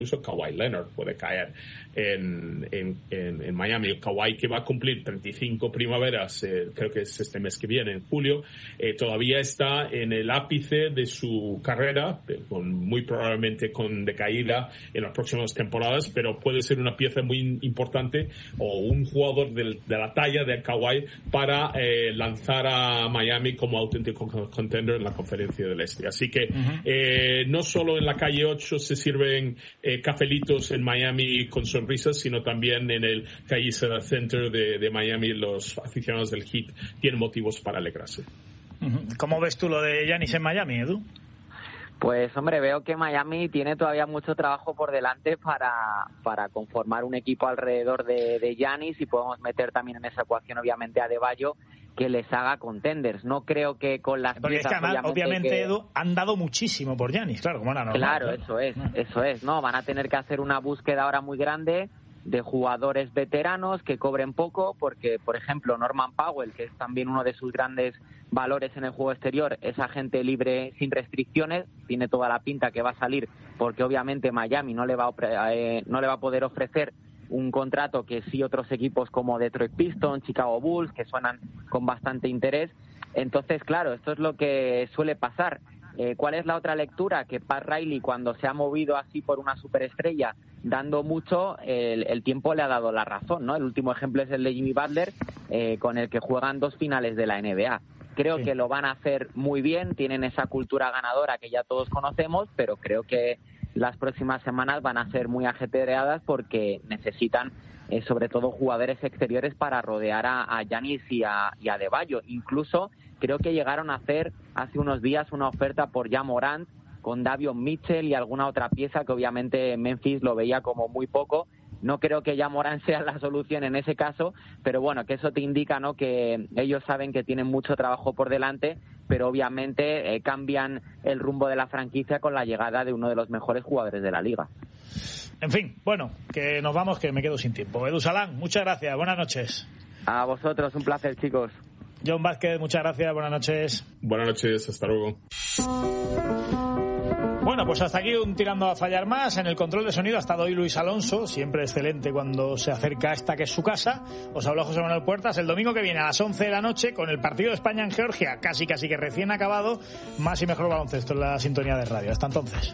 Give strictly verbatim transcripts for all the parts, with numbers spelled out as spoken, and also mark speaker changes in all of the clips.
Speaker 1: incluso Kawhi Leonard puede caer en, en, en, en Miami. Kawhi, que va a cumplir treinta y cinco primaveras, eh, creo que es este mes que viene, en julio, eh, todavía está en el ápice de su carrera, eh, con, muy probablemente con decaída en las próximas temporadas, pero puede ser una pieza muy importante o un jugador de, de la talla de Kawhi para eh, lanzar a Miami como auténtico contender en la Conferencia del Este. Así que uh-huh. eh, no solo en la calle ocho se sirven eh, cafelitos en Miami con sonrisas, sino también en el Cayiza Center de, de Miami los aficionados del Heat tienen motivos para alegrarse.
Speaker 2: ¿Cómo ves tú lo de Giannis en Miami, Edu?
Speaker 3: Pues hombre, veo que Miami tiene todavía mucho trabajo por delante para, para conformar un equipo alrededor de, de Giannis, y podemos meter también en esa ecuación obviamente a Adebayo, que les haga contenders. No creo que con las
Speaker 2: Porque
Speaker 3: piezas,
Speaker 2: es que además, obviamente, obviamente
Speaker 3: que...
Speaker 2: Edu, han dado muchísimo por Giannis, claro, como era normal.
Speaker 3: Claro,
Speaker 2: claro,
Speaker 3: eso es, eso es, ¿no? Van a tener que hacer una búsqueda ahora muy grande de jugadores veteranos que cobren poco, porque, por ejemplo, Norman Powell, que es también uno de sus grandes valores en el juego exterior, es agente libre sin restricciones, tiene toda la pinta que va a salir, porque obviamente Miami no le va a, eh, no le va a poder ofrecer un contrato que sí otros equipos como Detroit Pistons, Chicago Bulls, que suenan con bastante interés. Entonces, claro, esto es lo que suele pasar. Eh, ¿Cuál es la otra lectura? Que Pat Riley, cuando se ha movido así por una superestrella, dando mucho, el, el tiempo le ha dado la razón, ¿no? El último ejemplo es el de Jimmy Butler, eh, con el que juegan dos finales de la N B A. Creo sí. que lo van a hacer muy bien, tienen esa cultura ganadora que ya todos conocemos, pero creo que las próximas semanas van a ser muy ajetreadas porque necesitan eh, sobre todo jugadores exteriores para rodear a Giannis y a, y a Adebayo. Incluso creo que llegaron a hacer hace unos días una oferta por Ja Morant con Davion Mitchell y alguna otra pieza que obviamente Memphis lo veía como muy poco. No creo que Ja Morant sea la solución en ese caso, pero bueno, que eso te indica, ¿no?, que ellos saben que tienen mucho trabajo por delante, pero obviamente eh, cambian el rumbo de la franquicia con la llegada de uno de los mejores jugadores de la liga.
Speaker 2: En fin, bueno, que nos vamos, que me quedo sin tiempo. Edu Salán, muchas gracias, buenas noches.
Speaker 3: A vosotros, un placer, chicos.
Speaker 2: John Vázquez, muchas gracias, buenas noches.
Speaker 1: Buenas noches, hasta luego.
Speaker 2: Bueno, pues hasta aquí un Tirando a Fallar más. En el control de sonido ha estado hoy Luis Alonso, siempre excelente cuando se acerca a esta que es su casa. Os habló José Manuel Puertas. El domingo que viene a las once de la noche, con el partido de España en Georgia, casi casi que recién acabado, más y mejor baloncesto en la sintonía de radio. Hasta entonces.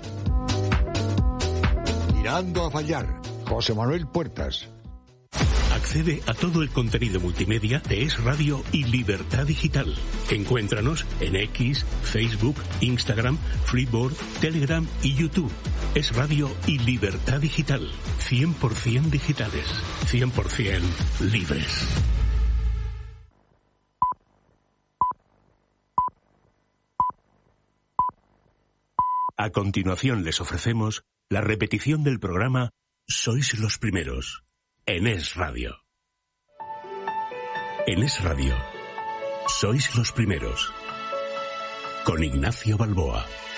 Speaker 4: Tirando a Fallar, José Manuel Puertas.
Speaker 5: Accede a todo el contenido multimedia de Es Radio y Libertad Digital. Encuéntranos en X, Facebook, Instagram, Freeboard, Telegram y YouTube. Es Radio y Libertad Digital. cien por ciento digitales. cien por ciento libres. A continuación les ofrecemos la repetición del programa Sois los Primeros, en Es Radio. En Es Radio, Sois los Primeros, con Ignacio Balboa.